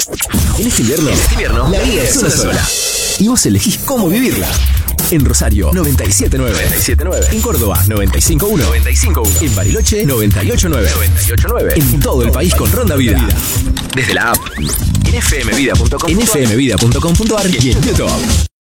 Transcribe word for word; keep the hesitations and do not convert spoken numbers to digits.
En este invierno, En este invierno, la vida es una sola. Y vos elegís cómo vivirla. En Rosario, noventa y siete nueve. noventa y siete nueve. En Córdoba, noventa y cinco uno. noventa y cinco uno. En Bariloche, noventa y ocho nueve. noventa y ocho nueve. En todo el país con Ronda Vida. Desde la app. En f m vida punto com. En f m vida punto com punto a r y en YouTube.